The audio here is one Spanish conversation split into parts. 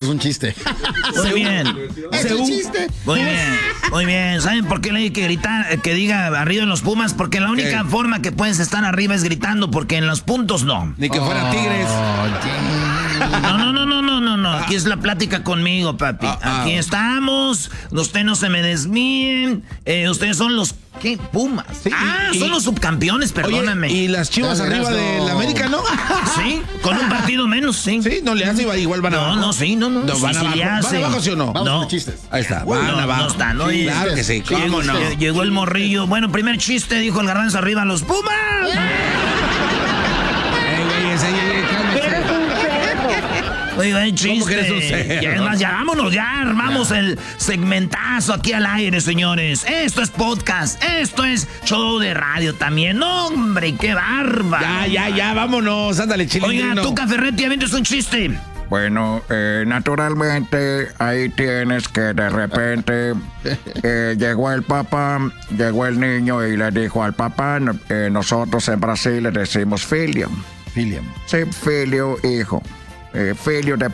un chiste. Muy bien. Es un chiste. Muy bien. ¿Saben por qué le hay que gritar, que diga arriba en los Pumas? Porque la única forma que puedes estar arriba es gritando, porque en los puntos no. Ni que fuera Tigres. No. Aquí es la plática conmigo, papi. Aquí estamos. Usted no se me desvíen. Ustedes son los... ¿Qué? Pumas. Sí, son los subcampeones, perdóname. Oye, y las Chivas arriba de la América, ¿no? Sí, con un partido menos, sí. Sí, no le hace, igual van abajo. No. No, van abajo. ¿Van abajo, sí o no? Vamos con chistes. Ahí está, van abajo. No está, ¿no? Sí, claro que sí. ¿Cómo no? Llegó el morrillo. Bueno, primer chiste, dijo el Garbanzo, arriba los Pumas. Oiga, hay chiste. Ya vámonos, ya armamos el segmentazo aquí al aire, señores. Esto es podcast, esto es show de radio también. ¡No, hombre, qué barba! Ya, vámonos, ándale, Chilindrino. Oiga, tú, Caferretti, avientes un chiste. Bueno, naturalmente ahí tienes que de repente llegó el papá, llegó el niño y le dijo al papá, nosotros en Brasil le decimos filio. Filiam. Sí, filio, hijo. Filio de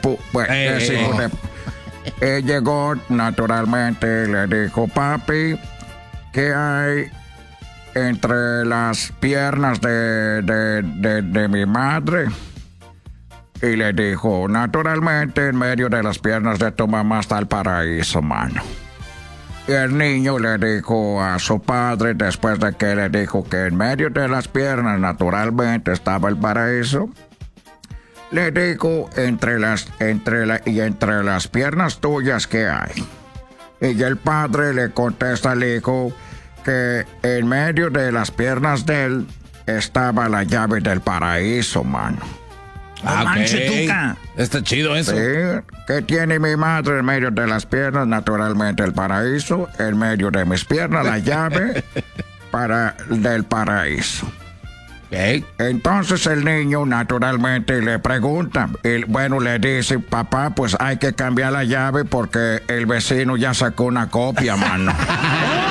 llegó naturalmente, le dijo, papi, ¿qué hay entre las piernas de mi madre? Y le dijo, naturalmente, en medio de las piernas de tu mamá está el paraíso, mano. Y el niño le dijo a su padre, después de que le dijo que en medio de las piernas naturalmente estaba el paraíso, le dijo, entre las piernas tuyas, ¿qué hay? Y el padre le contesta al hijo que en medio de las piernas de él estaba la llave del paraíso, mano. Manchetuca. Está chido eso. Sí, ¿qué tiene mi madre en medio de las piernas? Naturalmente el paraíso. En medio de mis piernas la llave del paraíso. Okay. Entonces el niño naturalmente le pregunta, le dice, papá, pues hay que cambiar la llave porque el vecino ya sacó una copia, mano.